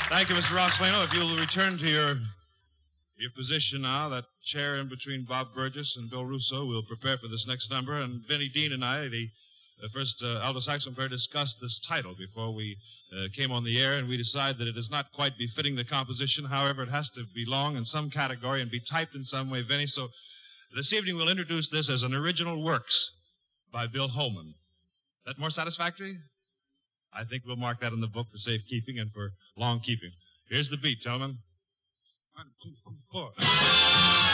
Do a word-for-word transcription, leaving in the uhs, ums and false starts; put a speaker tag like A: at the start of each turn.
A: Thank you, Mister Roslano. If you'll return to your your position now, that chair in between Bob Burgess and Bill Russo, we'll prepare for this next number. And Vinnie Dean and I, the, the first uh, alto saxophone player, discussed this title before we uh, came on the air, and we decided that it is not quite befitting the composition. However, it has to belong in some category and be typed in some way, Vinnie. So this evening we'll introduce this as an original works by Bill Holman. That more satisfactory? I think we'll mark that in the book for safekeeping and for long keeping. Here's the beat, gentlemen. One, two, three, four.